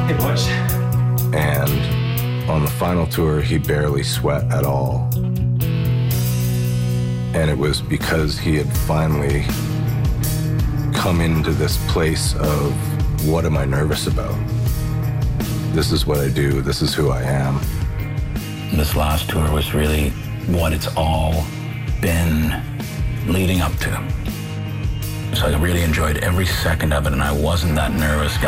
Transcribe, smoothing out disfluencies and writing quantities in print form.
Hey, boys. And on the final tour, he barely sweat at all. And it was because he had finally come into this place of, what am I nervous about? This is what I do. This is who I am. This last tour was really what it's all been leading up to. So I really enjoyed every second of it, and I wasn't that nervous guy.